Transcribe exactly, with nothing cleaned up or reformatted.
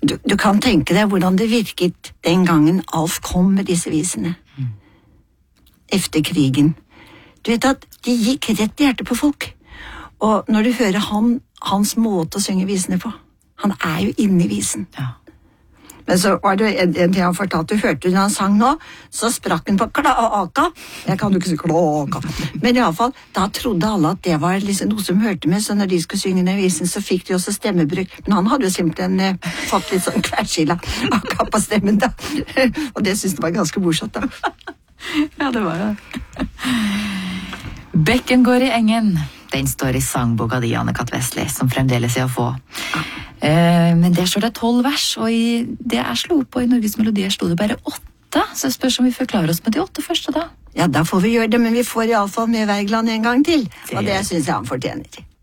Du, du kan tenke deg hvordan det virket den gangen Alf kom med disse visene. Mm. Efter krigen. Du vet at de gikk rett i hjertet på folk. Og når du hører han, hans måte å synge visene på, han er jo inne i visen. Ja. Men så var det en, en ting han fortalte, du hørte når han sang nå, så sprakk han på klaka. Jeg kan jo ikke si klaka. Men i alle fall, da trodde alle at det var liksom noe som hørte med, så når de skulle synge den visen, så fikk de også stemmebruk. Men han hadde jo simpelthen eh, fått litt sånn kværsila akka på stemmen da. Og det synes det var ganske morsomt da. Ja, det var jo. Bekken går i engen. Den står i sangboka di, Anne-Kat. Vestli, som fremdeles er å få. Ja. Eh, men der står det tolv vers, og i det jeg slo på i Norges Melodier sto det bare åtte, så jeg spørs om vi forklarer oss med de åtte første da. Ja, da får vi gjøre det, men vi får i alle fall med Wergeland en gang til, og det synes jeg han fortjener.